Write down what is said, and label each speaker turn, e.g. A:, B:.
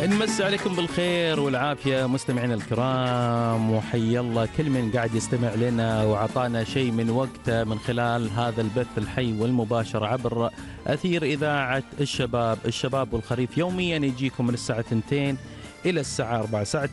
A: نمسي عليكم بالخير والعافية مستمعينا الكرام، وحي الله كل من قاعد يستمع لنا وعطانا شيء من وقته من خلال هذا البث الحي والمباشر عبر أثير إذاعة الشباب والخريف. يوميا يجيكم من الساعة 2 إلى الساعة 4 ساعة